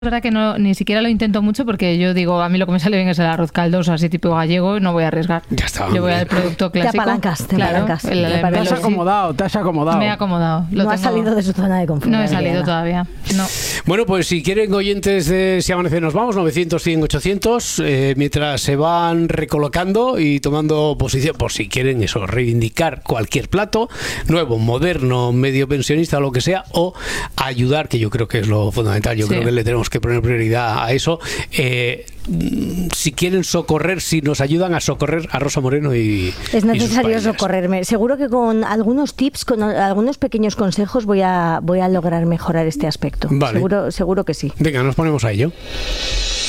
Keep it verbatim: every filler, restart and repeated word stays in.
Es verdad que no, ni siquiera lo intento mucho porque yo digo, a mí lo que me sale bien es el arroz caldoso, así tipo gallego, no voy a arriesgar. Ya está. Yo voy al producto clásico. Te apalancas, te claro, apalancas. el- el- Me parece. Te has acomodado, te has acomodado. Me he acomodado. Lo No has tengo- salido de su zona de confort. No he Adriana. salido todavía, no. Bueno, pues si quieren oyentes de Si Amanece Nos Vamos, novecientos, cien, ochocientos, eh, mientras se van recolocando y tomando posición, por si quieren eso, reivindicar cualquier plato, nuevo, moderno, medio pensionista, lo que sea, o ayudar, que yo creo que es lo fundamental, yo Sí. creo que le tenemos que poner prioridad a eso. Eh, si quieren socorrer, si nos ayudan a socorrer a Rosa Moreno y Es y sus necesario paellas. socorrerme. Seguro que con algunos tips, con algunos pequeños consejos voy a, voy a lograr mejorar este aspecto. Vale. Seguro, seguro que sí. Venga, nos ponemos a ello.